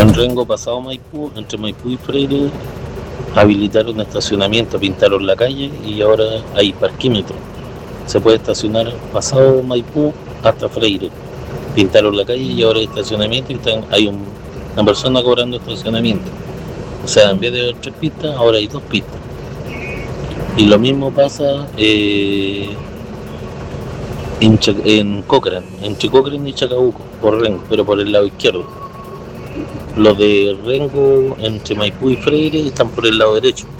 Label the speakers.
Speaker 1: En Rengo pasado Maipú, entre Maipú y Freire, habilitaron estacionamiento, pintaron la calle y ahora hay parquímetro. Se puede estacionar pasado Maipú hasta Freire. Pintaron la calle y ahora hay estacionamiento y hay una persona cobrando estacionamiento. O sea, en vez de 3 pistas, ahora hay 2 pistas. Y lo mismo pasa en Cochrane, entre Cochrane y Chacabuco, por Rengo, pero por el lado izquierdo. Los de Rengo entre Maipú y Freire están por el lado derecho.